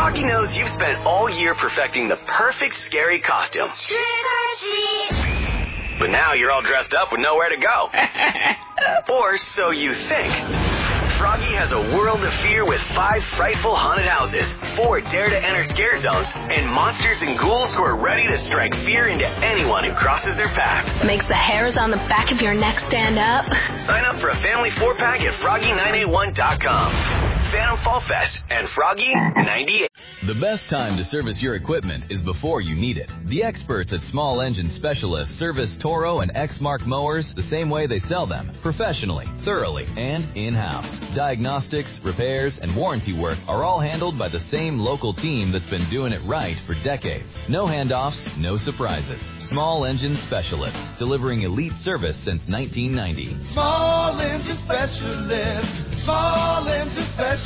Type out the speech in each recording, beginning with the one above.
Froggy knows you've spent all year perfecting the perfect scary costume. Trick or treat. But now you're all dressed up with nowhere to go. Or so you think. Froggy has a world of fear with 5 frightful haunted houses, 4 dare-to-enter scare zones, and monsters and ghouls who are ready to strike fear into anyone who crosses their path. Makes the hairs on the back of your neck stand up. Sign up for a family 4-pack at Froggy981.com. Phantom Fall Fest and Froggy 98. The best time to service your equipment is before you need it. The experts at Small Engine Specialists service Toro and Exmark mowers the same way they sell them, professionally, thoroughly, and in-house. Diagnostics, repairs, and warranty work are all handled by the same local team that's been doing it right for decades. No handoffs, no surprises. Small Engine Specialists, delivering elite service since 1990. Small Engine Specialists. Small Engine Specialists.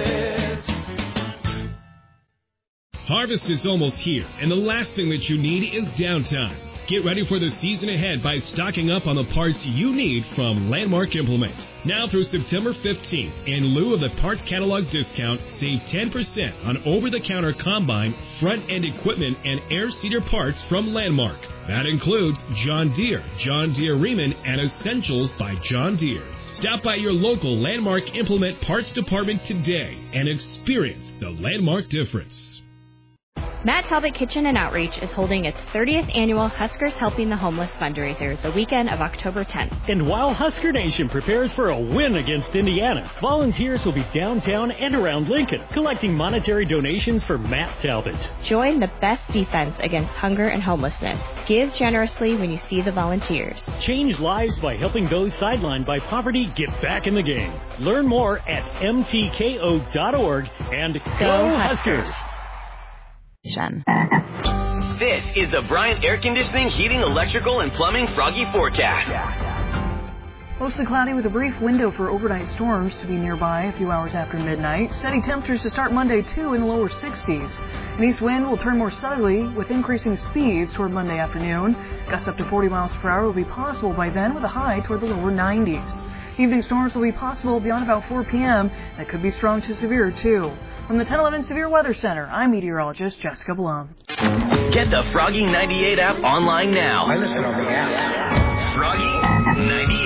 Harvest is almost here, and the last thing that you need is downtime. Get ready for the season ahead by stocking up on the parts you need from Landmark Implement. Now through September 15th, in lieu of the parts catalog discount, save 10% on over-the-counter combine, front-end equipment, and air seeder parts from Landmark. That includes John Deere, John Deere Riemann, and Essentials by John Deere. Stop by your local Landmark Implement Parts Department today and experience the Landmark difference. Matt Talbot Kitchen and Outreach is holding its 30th annual Huskers Helping the Homeless fundraiser the weekend of October 10th. And while Husker Nation prepares for a win against Indiana, volunteers will be downtown and around Lincoln collecting monetary donations for Matt Talbot. Join the best defense against hunger and homelessness. Give generously when you see the volunteers. Change lives by helping those sidelined by poverty get back in the game. Learn more at mtko.org and go Huskers! This is the Bryant Air Conditioning, Heating, Electrical, and Plumbing Froggy Forecast. Mostly cloudy with a brief window for overnight storms to be nearby a few hours after midnight. Steady temperatures to start Monday, too, in the lower 60s. An east wind will turn more southerly with increasing speeds toward Monday afternoon. Gusts up to 40 miles per hour will be possible by then with a high toward the lower 90s. Evening storms will be possible beyond about 4 p.m. That could be strong to severe, too. From the 1011 Severe Weather Center, I'm meteorologist Jessica Blum. Get the Froggy 98 app online now. I listen on the app. Froggy 98.